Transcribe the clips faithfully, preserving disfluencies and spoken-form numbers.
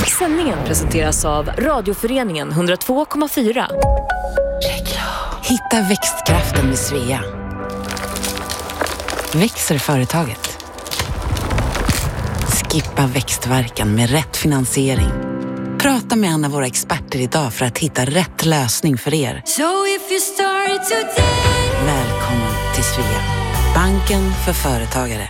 Sändningen presenteras av Radioföreningen hundra två komma fyra. Hitta växtkraften med Svea. Växer företaget. Skippa växtverkan med rätt finansiering. Prata med en av våra experter idag för att hitta rätt lösning för er. So if you start today. Välkommen till Svea. Banken för företagare.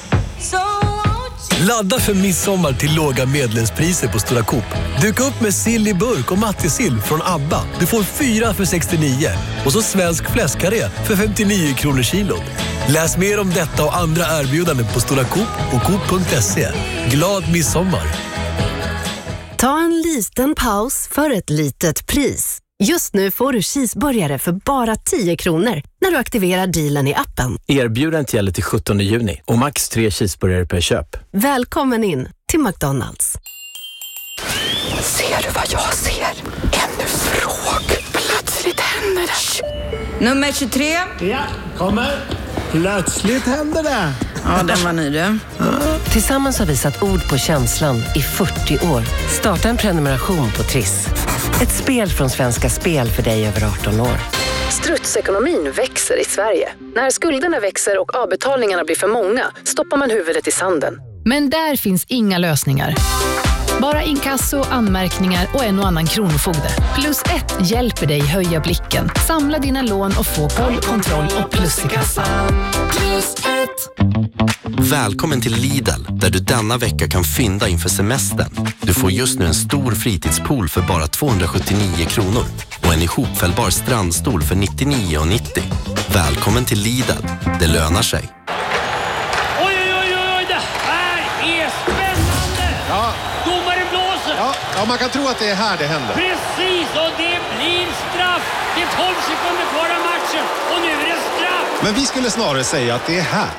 Ladda för midsommar till låga medlemspriser på Stora Coop. Duka upp med sill i burk och mattesill från Abba. Du får fyra för sextionio. Och så svensk fläskkarré för femtionio kronor kilot. Läs mer om detta och andra erbjudanden på Stora Coop och coop punkt se. Glad midsommar! Ta en liten paus för ett litet pris. Just nu får du cheeseburgare för bara tio kronor när du aktiverar dealen i appen. Erbjudandet gäller till sjuttonde juni och max tre cheeseburgare per köp. Välkommen in till McDonald's. Ser du vad jag ser? Ännu fråg. Plötsligt händer det. Nummer tjugotre. Ja, kommer. Plötsligt händer det. Ja, den var ny du. Tillsammans har vi satt ord på känslan i fyrtio år. Starta en prenumeration på Triss. Ett spel från Svenska Spel för dig över arton år. Strutsekonomin växer i Sverige. När skulderna växer och avbetalningarna blir för många stoppar man huvudet i sanden. Men där finns inga lösningar. Bara inkasso, anmärkningar och en och annan kronofogde. Plus ett hjälper dig höja blicken. Samla dina lån och få koll, kontroll och plus i kassan. Plus ett. Välkommen till Lidl, där du denna vecka kan fynda inför semestern. Du får just nu en stor fritidspool för bara tvåhundrasjuttionio kronor och en ihopfällbar strandstol för nittionio nittio. Välkommen till Lidl, det lönar sig. Oj, oj, oj, det här är spännande! Ja. Domaren blåser! Ja, ja, man kan tro att det är här det händer. Precis, och det blir straff! Det är tolv sekunder kvar av matchen och nu är det straff! Men vi skulle snarare säga att det är här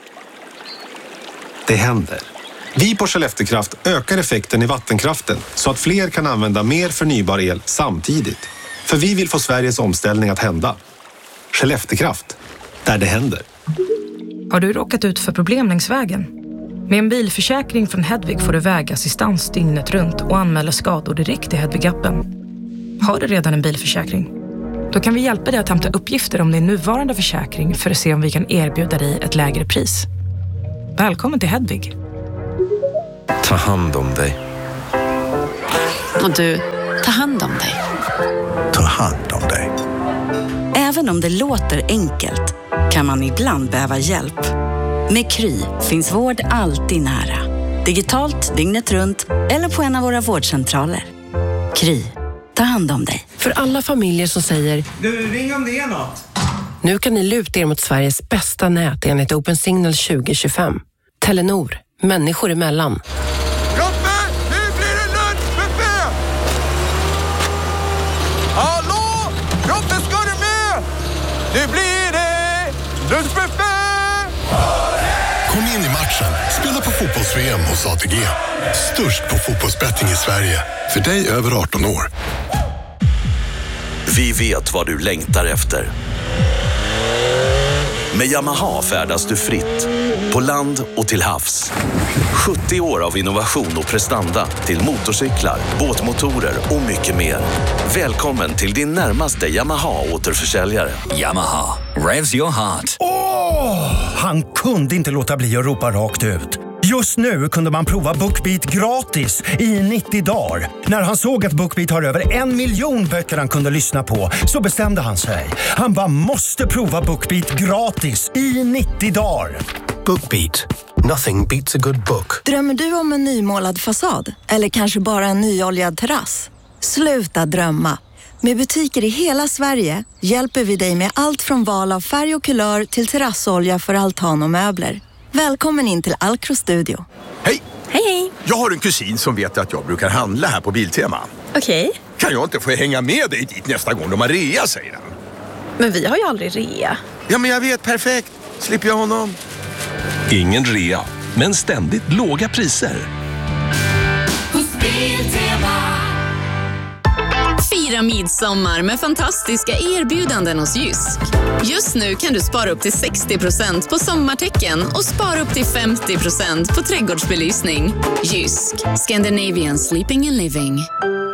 det händer. Vi på Skelleftekraft ökar effekten i vattenkraften så att fler kan använda mer förnybar el samtidigt. För vi vill få Sveriges omställning att hända. Skelleftekraft, där det händer. Har du råkat ut för problem längs vägen? Med en bilförsäkring från Hedvig får du vägassistans dygnet runt och anmäla skador direkt i Hedvig-appen. Har du redan en bilförsäkring? Då kan vi hjälpa dig att hämta uppgifter om din nuvarande försäkring för att se om vi kan erbjuda dig ett lägre pris. Välkommen till Hedvig. Ta hand om dig. Och du, ta hand om dig. Ta hand om dig. Även om det låter enkelt kan man ibland behöva hjälp. Med Kry finns vård alltid nära. Digitalt, dygnet runt eller på en av våra vårdcentraler. Kry, ta hand om dig. För alla familjer som säger Du, ring om det är något. nu kan ni luta er mot Sveriges bästa nät enligt Open Signal tjugo tjugofem. Telenor, människor emellan. Roppe, nu blir det lunchbuffé! Hallå? Roppe, ska du med? Nu blir det lunchbuffé! Kom in i matchen. Spela på fotbolls-V M hos A T G. Störst på fotbollsbetting i Sverige. För dig över arton år. Vi vet vad du längtar efter. Med Yamaha färdas du fritt. På land och till havs. sjuttio år av innovation och prestanda till motorcyklar, båtmotorer och mycket mer. Välkommen till din närmaste Yamaha-återförsäljare. Yamaha. Revs your heart. Åh! Oh, han kunde inte låta bli att ropa rakt ut. Just nu kunde man prova BookBeat gratis i nittio dagar. När han såg att BookBeat har över en miljon böcker han kunde lyssna på så bestämde han sig. Han bara måste prova BookBeat gratis i nittio dagar. BookBeat. Nothing beats a good book. Drömmer du om en nymålad fasad? Eller kanske bara en nyoljad terrass? Sluta drömma. Med butiker i hela Sverige hjälper vi dig med allt från val av färg och kulör till terrassolja för altan och möbler. Välkommen in till Alcro Studio. Hej! Hej hej! Jag har en kusin som vet att jag brukar handla här på Biltema. Okej. Okay. Kan jag inte få hänga med dig dit nästa gång de har rea, säger han. Men vi har ju aldrig rea. Ja, men jag vet, perfekt. Slipper jag honom. Ingen rea, men ständigt låga priser. Hos Biltema. Fira midsommar med fantastiska erbjudanden hos Jysk. Just nu kan du spara upp till sextio procent på sommartecken och spara upp till femtio procent på trädgårdsbelysning. Jysk, Scandinavian Sleeping and Living.